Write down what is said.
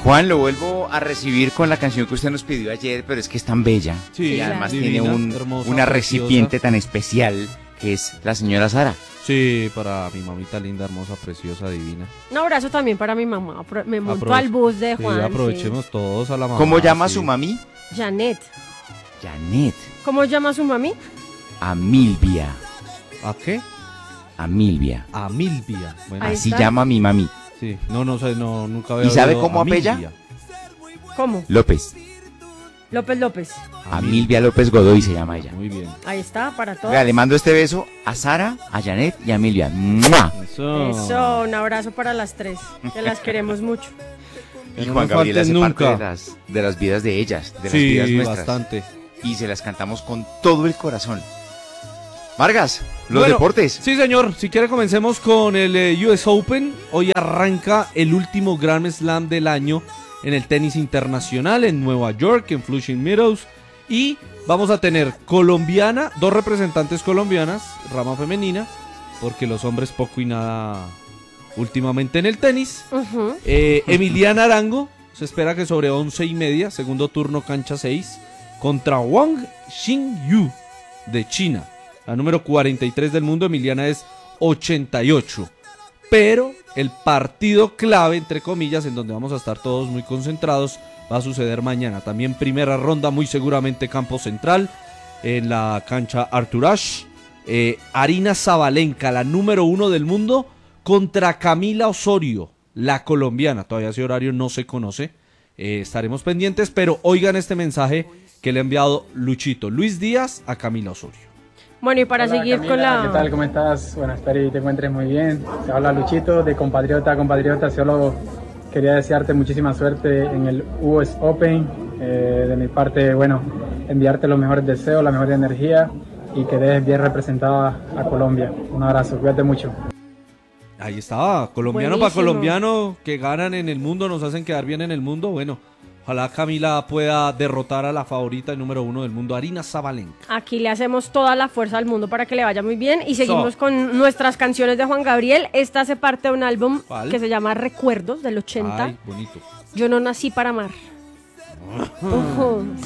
Juan, lo vuelvo a recibir con la canción que usted nos pidió ayer, pero es que es tan bella. Sí, y además divina, tiene hermosa, una preciosa. recipiente tan especial que es la señora Sara. Sí, para mi mamita linda, hermosa, preciosa, divina. Un abrazo también para mi mamá. Me montó Aprove- al bus de Sí, Juan. aprovechemos todos a la mamá. ¿Cómo llama sí. su mami? Sí. Janet. Janet. ¿Cómo llama su mami? Amilvia. ¿A qué? Amilvia. A Milvia. Bueno, Ahí Así está. llama mi mami. sí. No sé, nunca había ¿Y sabe oído cómo a apella? Milvia. ¿Cómo? López. López. Amilvia López Godoy se llama ella. Muy bien. Ahí está, para todos. Vea, le mando este beso a Sara, a Janet y a Amilvia. ¡Mua! Eso, un abrazo para las tres, que las queremos mucho. Y no Juan me Gabriel falten hace parte nunca. de las vidas de ellas, de las vidas Sí, nuestras. bastante. Y se las cantamos con todo el corazón. Vargas, los Bueno, deportes. Sí, señor. Si quiere, comencemos con el US Open. Hoy arranca el último Grand Slam del año en el tenis internacional en Nueva York, en Flushing Meadows. Y vamos a tener colombiana, dos representantes colombianas, rama femenina, porque los hombres poco y nada últimamente en el tenis. Ujú. Emiliana Arango, se espera que sobre 11:30, segundo turno, cancha 6, contra Wang Xingyu de China. La número 43 del mundo. Emiliana es 88. Pero el partido clave, entre comillas, en donde vamos a estar todos muy concentrados, va a suceder mañana. También primera ronda, muy seguramente campo central, en la cancha Arthur Ashe. Arina Sabalenka, la número 1 del mundo, contra Camila Osorio, la colombiana. Todavía ese horario no se conoce. Estaremos pendientes, pero oigan este mensaje que le ha enviado Luchito Luis Díaz a Camila Osorio. Bueno, y para Hola, seguir Camila, con la... ¿Qué tal? ¿Cómo estás? Bueno, espero y te encuentres muy bien. Te habla Luchito, de compatriota a compatriota. Solo quería desearte muchísima suerte en el US Open. De mi parte, bueno, enviarte los mejores deseos, la mejor energía y que dejes bien representada a Colombia. Un abrazo, cuídate mucho. Ahí está, colombiano para Buenísimo. colombiano, que ganan en el mundo, nos hacen quedar bien en el mundo. Bueno, ojalá Camila pueda derrotar a la favorita número 1 del mundo, Arina Sabalenka. Aquí le hacemos toda la fuerza al mundo para que le vaya muy bien. Y seguimos Eso. con nuestras canciones de Juan Gabriel. Esta hace parte de un álbum ¿Cuál? que se llama Recuerdos, del 80. Ay, bonito. Yo no nací para amar. Ujú.